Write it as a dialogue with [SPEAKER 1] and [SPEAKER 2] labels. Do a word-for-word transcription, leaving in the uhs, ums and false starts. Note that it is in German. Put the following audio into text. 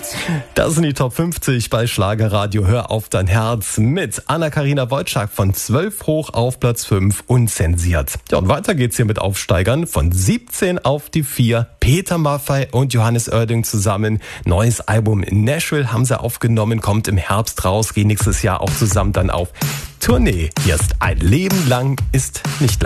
[SPEAKER 1] Das sind die Top fünfzig bei Schlagerradio Hör auf dein Herz mit Anna-Karina Wojcik von zwölf hoch auf Platz fünf unzensiert. Ja, und weiter geht's hier mit Aufsteigern von siebzehn auf die vier. Peter Maffay und Johannes Oerding zusammen. Neues Album in Nashville haben sie aufgenommen, kommt im Herbst raus, gehen nächstes Jahr auch zusammen dann auf Tournee. Hier ist Ein Leben lang ist nicht lang.